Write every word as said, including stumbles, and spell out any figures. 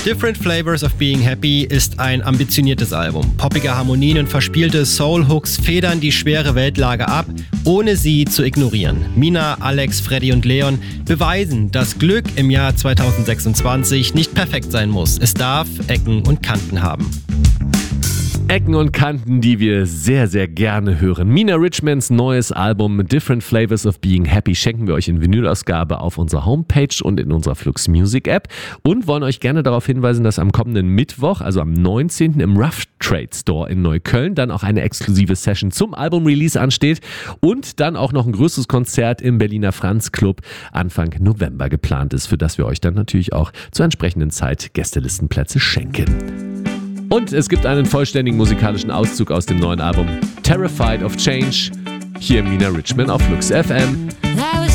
Different Flavors of Being Happy ist ein ambitioniertes Album. Poppige Harmonien und verspielte Soul-Hooks federn die schwere Weltlage ab, ohne sie zu ignorieren. Mina, Alex, Freddy und Leon beweisen, dass Glück im Jahr zweitausendsechsundzwanzig nicht perfekt sein muss. Es darf Ecken und Kanten haben. Ecken und Kanten, die wir sehr, sehr gerne hören. Mina Richmans neues Album Different Flavors of Being Happy schenken wir euch in Vinylausgabe auf unserer Homepage und in unserer Flux Music App und wollen euch gerne darauf hinweisen, dass am kommenden Mittwoch, also am neunzehnten im Rough Trade Store in Neukölln dann auch eine exklusive Session zum Album-Release ansteht und dann auch noch ein größeres Konzert im Berliner Franz Club Anfang November geplant ist, für das wir euch dann natürlich auch zur entsprechenden Zeit Gästelistenplätze schenken. Und es gibt einen vollständigen musikalischen Auszug aus dem neuen Album Terrified of Change. Hier Mina Richman auf Flux F M.